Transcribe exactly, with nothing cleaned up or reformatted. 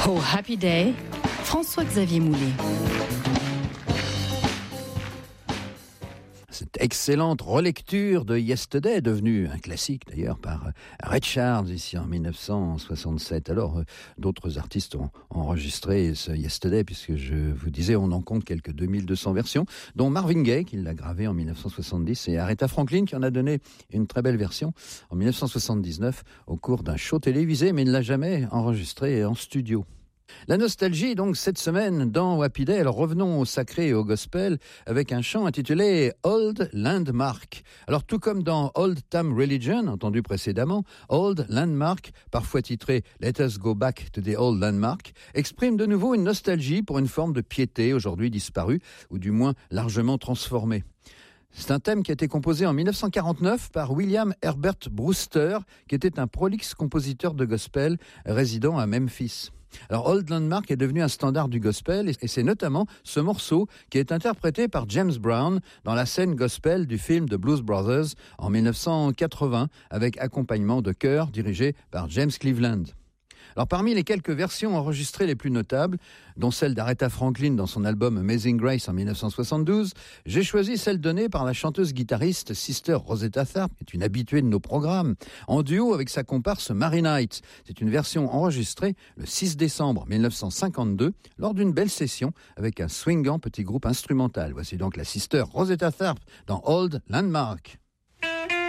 Pour Happy Day, François-Xavier Moulet. Cette excellente relecture de Yesterday, devenue un classique d'ailleurs par Ray Charles ici en dix-neuf cent soixante-sept. Alors euh, d'autres artistes ont enregistré ce Yesterday, puisque je vous disais on en compte quelques deux mille deux cents versions, dont Marvin Gaye qui l'a gravé en dix-neuf cent soixante-dix et Aretha Franklin qui en a donné une très belle version en dix-neuf cent soixante-dix-neuf au cours d'un show télévisé, mais il ne l'a jamais enregistré en studio. La nostalgie, donc, cette semaine dans Happy Day. Alors revenons au sacré et au gospel avec un chant intitulé Old Landmark. Alors tout comme dans Old Time Religion, entendu précédemment, Old Landmark, parfois titré Let Us Go Back to the Old Landmark, exprime de nouveau une nostalgie pour une forme de piété aujourd'hui disparue, ou du moins largement transformée. C'est un thème qui a été composé en dix-neuf cent quarante-neuf par William Herbert Brewster, qui était un prolixe compositeur de gospel résidant à Memphis. Alors Old Landmark est devenu un standard du gospel et c'est notamment ce morceau qui est interprété par James Brown dans la scène gospel du film The Blues Brothers en dix-neuf cent quatre-vingts avec accompagnement de chœur dirigé par James Cleveland. Alors parmi les quelques versions enregistrées les plus notables, dont celle d'Aretha Franklin dans son album Amazing Grace en dix-neuf cent soixante-douze, j'ai choisi celle donnée par la chanteuse-guitariste Sister Rosetta Tharpe, qui est une habituée de nos programmes, en duo avec sa comparse Mary Knight. C'est une version enregistrée le six décembre dix-neuf cent cinquante-deux lors d'une belle session avec un swingant petit groupe instrumental. Voici donc la Sister Rosetta Tharpe dans Old Landmark.